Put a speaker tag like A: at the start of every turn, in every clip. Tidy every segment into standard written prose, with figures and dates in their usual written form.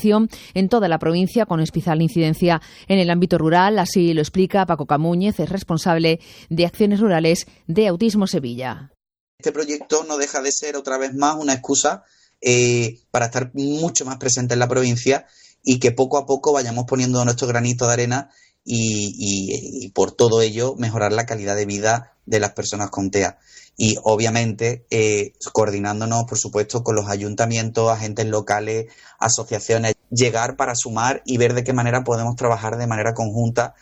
A: atención en toda la provincia, con especial incidencia en el ámbito rural. Así lo explica Paco Camúñez, es responsable de Acciones Rurales de Autismo Sevilla.
B: Este proyecto no deja de ser otra vez más una excusa para estar mucho más presente en la provincia y que poco a poco vayamos poniendo nuestro granito de arena y por todo ello mejorar la calidad de vida de las personas con TEA. Y obviamente coordinándonos, por supuesto, con los ayuntamientos, agentes locales, asociaciones, llegar para sumar y ver de qué manera podemos trabajar de manera conjunta.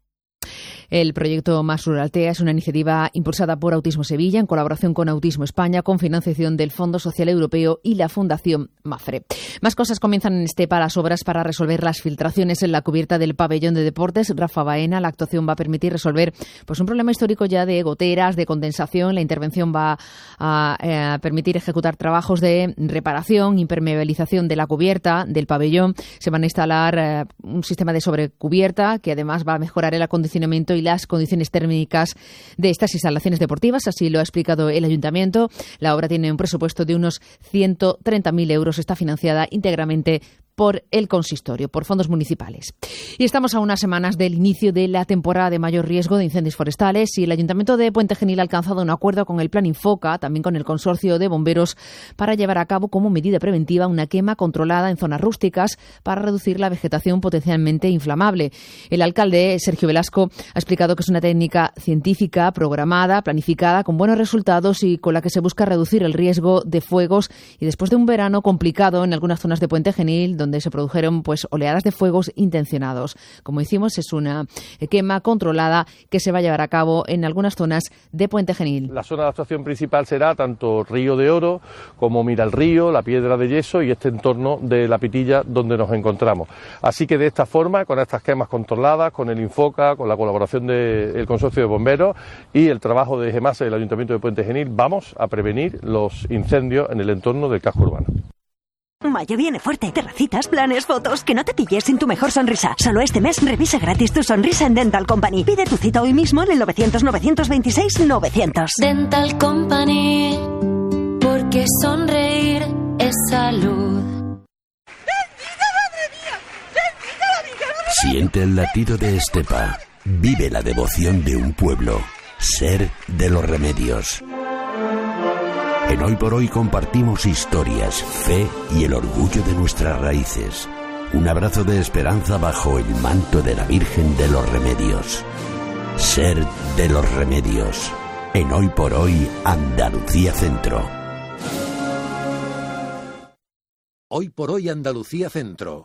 A: El proyecto Más Rural TEA es una iniciativa impulsada por Autismo Sevilla en colaboración con Autismo España, con financiación del Fondo Social Europeo y la Fundación MAFRE. Más cosas comienzan en Estepa las obras para resolver las filtraciones en la cubierta del pabellón de deportes Rafa Baena. La actuación va a permitir resolver un problema histórico ya de goteras, de condensación. La intervención va a permitir ejecutar trabajos de reparación, impermeabilización de la cubierta del pabellón. Se van a instalar un sistema de sobrecubierta que además va a mejorar el acondicionamiento y las condiciones térmicas de estas instalaciones deportivas. Así lo ha explicado el Ayuntamiento. La obra tiene un presupuesto de unos 130.000 euros. Está financiada íntegramente por el consistorio, por fondos municipales. Y estamos a unas semanas del inicio de la temporada de mayor riesgo de incendios forestales y el Ayuntamiento de Puente Genil ha alcanzado un acuerdo con el Plan Infoca, también con el Consorcio de Bomberos, para llevar a cabo como medida preventiva una quema controlada en zonas rústicas para reducir la vegetación potencialmente inflamable. El alcalde, Sergio Velasco, ha explicado que es una técnica científica, programada, planificada, con buenos resultados y con la que se busca reducir el riesgo de fuegos. Y después de un verano complicado en algunas zonas de Puente Genil, donde se produjeron oleadas de fuegos intencionados. Como decimos, es una quema controlada que se va a llevar a cabo en algunas zonas de Puente Genil.
C: La zona de actuación principal será tanto Río de Oro como Mira el Río, la Piedra de Yeso y este entorno de La Pitilla donde nos encontramos. Así que de esta forma, con estas quemas controladas, con el Infoca, con la colaboración del Consorcio de Bomberos y el trabajo de GEMASE del Ayuntamiento de Puente Genil, vamos a prevenir los incendios en el entorno del casco urbano.
D: Mayo viene fuerte. Terracitas, planes, fotos. Que no te pilles sin tu mejor sonrisa. Solo este mes revisa gratis tu sonrisa en Dental Company. Pide tu cita hoy mismo en el 900-926-900.
E: Dental Company, porque sonreír es salud.
F: Siente el latido de Estepa. Vive la devoción de un pueblo. Ser de los Remedios. En Hoy por Hoy compartimos historias, fe y el orgullo de nuestras raíces. Un abrazo de esperanza bajo el manto de la Virgen de los Remedios. Ser de los Remedios. En Hoy por Hoy, Andalucía Centro.
G: Hoy por Hoy, Andalucía Centro.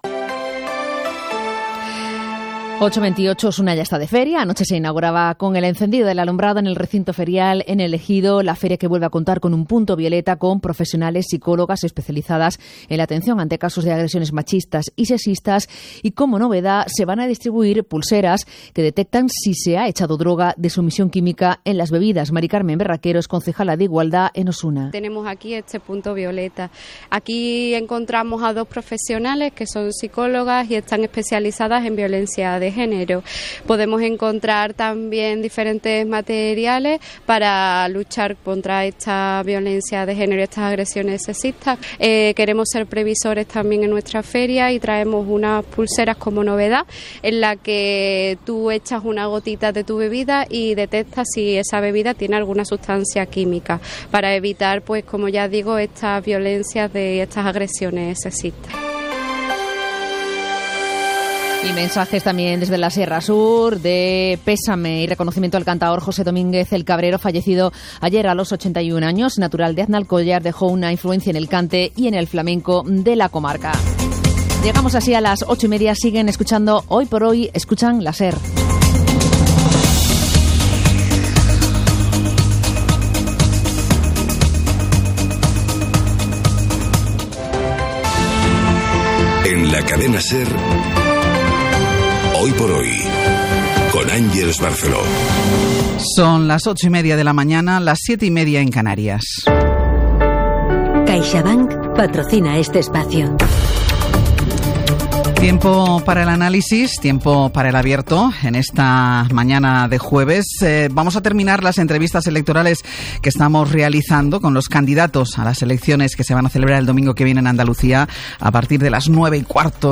A: 8:28, Osuna ya está de feria. Anoche se inauguraba con el encendido del alumbrado en el recinto ferial en El Ejido, la feria que vuelve a contar con un punto violeta con profesionales, psicólogas especializadas en la atención ante casos de agresiones machistas y sexistas. Y como novedad, se van a distribuir pulseras que detectan si se ha echado droga de sumisión química en las bebidas. Mari Carmen Berraquero es concejala de Igualdad en Osuna.
H: Tenemos aquí este punto violeta. Aquí encontramos a dos profesionales que son psicólogas y están especializadas en violencia de género. Podemos encontrar también diferentes materiales para luchar contra esta violencia de género y estas agresiones sexistas. Queremos ser previsores también en nuestra feria y traemos unas pulseras como novedad en la que tú echas una gotita de tu bebida y detectas si esa bebida tiene alguna sustancia química para evitar, pues como ya digo, estas violencias de estas agresiones sexistas.
A: Y mensajes también desde la Sierra Sur de pésame y reconocimiento al cantador José Domínguez el Cabrero, fallecido ayer a los 81 años, natural de Aznalcóllar, dejó una influencia en el cante y en el flamenco de la comarca. Llegamos así a las 8:30, siguen escuchando Hoy por Hoy, escuchan la SER.
F: En la cadena SER, Hoy por Hoy, con Ángeles Barceló.
I: Son las 8:30 de la mañana, las 7:30 en Canarias.
D: CaixaBank patrocina este espacio.
I: Tiempo para el análisis, tiempo para el abierto en esta mañana de jueves. Vamos a terminar las entrevistas electorales que estamos realizando con los candidatos a las elecciones que se van a celebrar el domingo que viene en Andalucía a partir de las 9:15.